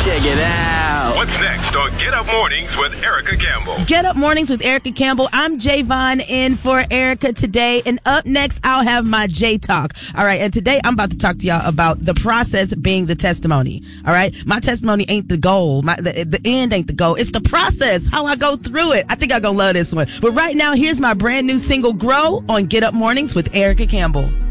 Check it out. What's next on Get Up Mornings with Erica Campbell? Get Up Mornings with Erica Campbell. I'm Javon in for Erica today. And up next, I'll have my J Talk. All right. And today, I'm about to talk to y'all about the process being the testimony. All right. My testimony ain't the goal. The end ain't the goal. It's the process, how I go through it. I think I'm going to love this one. But right now, here's my brand new single, Grow, on Get Up Mornings with Erica Campbell.